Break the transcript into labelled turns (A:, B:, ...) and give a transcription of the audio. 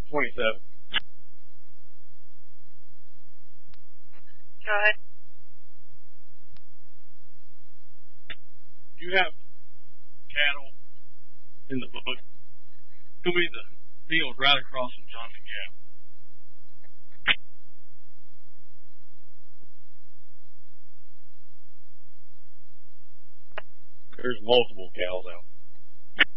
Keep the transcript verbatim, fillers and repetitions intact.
A: twenty-seven.
B: Go ahead.
A: You have cattle in the book. Show me the field right across from Johnson Gap. There's multiple cows out